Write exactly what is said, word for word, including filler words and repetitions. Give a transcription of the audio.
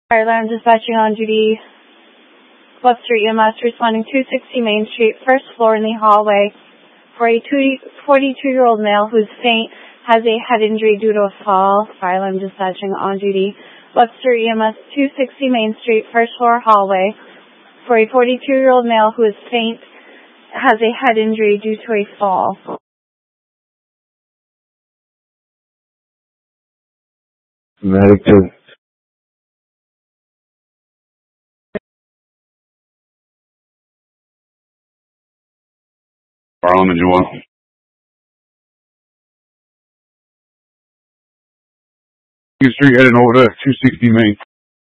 Fire alarm dispatching on duty. Webster E M S responding two sixty Main Street, first floor in the hallway, for a forty-two-year-old male who's faint, has a head injury due to a fall. Fire alarm dispatching on duty. Webster E M S two sixty Main Street, first floor hallway, for a forty-two-year-old male who is faint, has a head injury due to a fall. Medic two. Parliament, you want? Street heading over to two sixty Main.